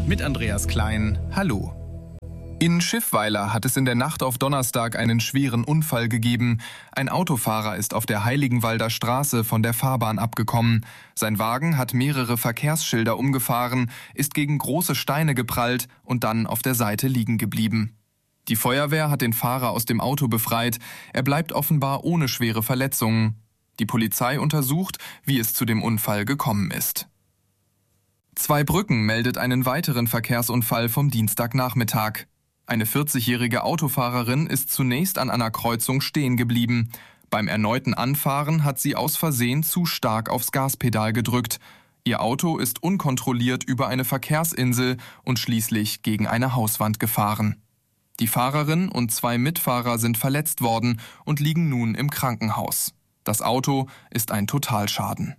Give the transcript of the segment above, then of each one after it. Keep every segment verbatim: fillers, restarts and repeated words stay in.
mit Andreas Klein. Hallo. In Schiffweiler hat es in der Nacht auf Donnerstag einen schweren Unfall gegeben. Ein Autofahrer ist auf der Heiligenwalder Straße von der Fahrbahn abgekommen. Sein Wagen hat mehrere Verkehrsschilder umgefahren, ist gegen große Steine geprallt und dann auf der Seite liegen geblieben. Die Feuerwehr hat den Fahrer aus dem Auto befreit. Er bleibt offenbar ohne schwere Verletzungen. Die Polizei untersucht, wie es zu dem Unfall gekommen ist. Zweibrücken meldet einen weiteren Verkehrsunfall vom Dienstagnachmittag. Eine vierzigjährige Autofahrerin ist zunächst an einer Kreuzung stehen geblieben. Beim erneuten Anfahren hat sie aus Versehen zu stark aufs Gaspedal gedrückt. Ihr Auto ist unkontrolliert über eine Verkehrsinsel und schließlich gegen eine Hauswand gefahren. Die Fahrerin und zwei Mitfahrer sind verletzt worden und liegen nun im Krankenhaus. Das Auto ist ein Totalschaden.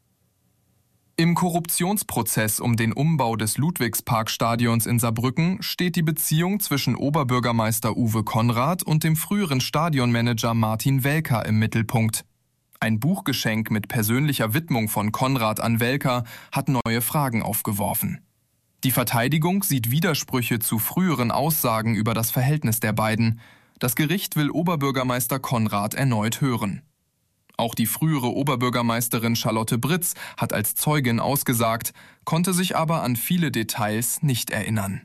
Im Korruptionsprozess um den Umbau des Ludwigsparkstadions in Saarbrücken steht die Beziehung zwischen Oberbürgermeister Uwe Konrad und dem früheren Stadionmanager Martin Welker im Mittelpunkt. Ein Buchgeschenk mit persönlicher Widmung von Konrad an Welker hat neue Fragen aufgeworfen. Die Verteidigung sieht Widersprüche zu früheren Aussagen über das Verhältnis der beiden. Das Gericht will Oberbürgermeister Konrad erneut hören. Auch die frühere Oberbürgermeisterin Charlotte Britz hat als Zeugin ausgesagt, konnte sich aber an viele Details nicht erinnern.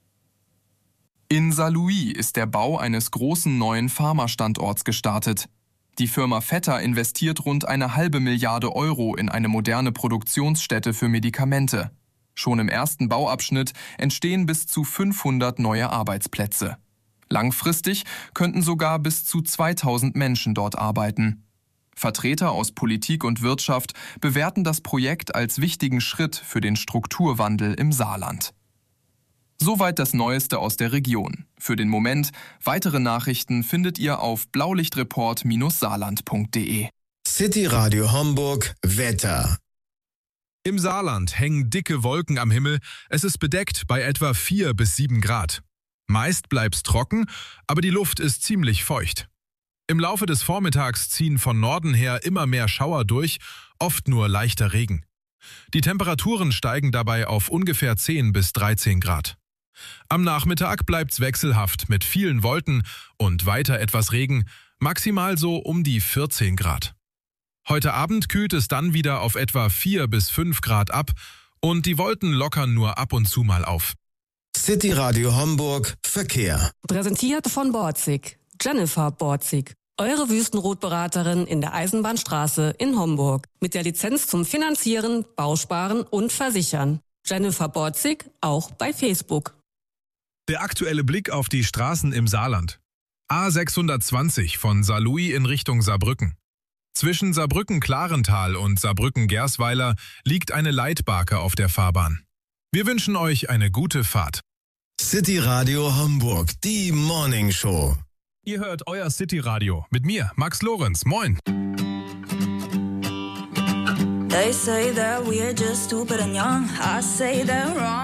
In Saarlouis ist der Bau eines großen neuen Pharma-Standorts gestartet. Die Firma Vetter investiert rund eine halbe Milliarde Euro in eine moderne Produktionsstätte für Medikamente. Schon im ersten Bauabschnitt entstehen bis zu fünfhundert neue Arbeitsplätze. Langfristig könnten sogar bis zu zweitausend Menschen dort arbeiten. Vertreter aus Politik und Wirtschaft bewerten das Projekt als wichtigen Schritt für den Strukturwandel im Saarland. Soweit das Neueste aus der Region. Für den Moment, weitere Nachrichten findet ihr auf blaulichtreport Bindestrich saarland punkt de. City Radio Homburg Wetter. Im Saarland hängen dicke Wolken am Himmel. Es ist bedeckt bei etwa vier bis sieben Grad. Meist bleibt's trocken, aber die Luft ist ziemlich feucht. Im Laufe des Vormittags ziehen von Norden her immer mehr Schauer durch, oft nur leichter Regen. Die Temperaturen steigen dabei auf ungefähr zehn bis dreizehn Grad. Am Nachmittag bleibt's wechselhaft mit vielen Wolken und weiter etwas Regen, maximal so um die vierzehn Grad. Heute Abend kühlt es dann wieder auf etwa vier bis fünf Grad ab und die Wolken lockern nur ab und zu mal auf. City Radio Homburg Verkehr. Präsentiert von Borzig. Jennifer Borzig, eure Wüstenrotberaterin in der Eisenbahnstraße in Homburg. Mit der Lizenz zum Finanzieren, Bausparen und Versichern. Jennifer Borzig, auch bei Facebook. Der aktuelle Blick auf die Straßen im Saarland. A sechshundertzwanzig von Saarlouis in Richtung Saarbrücken. Zwischen Saarbrücken-Klarental und Saarbrücken-Gersweiler liegt eine Leitbarke auf der Fahrbahn. Wir wünschen euch eine gute Fahrt. City Radio Homburg, die Morning Show. Ihr hört euer City Radio mit mir, Max Lorenz. Moin. They say that we're just stupid and young. I say they're wrong.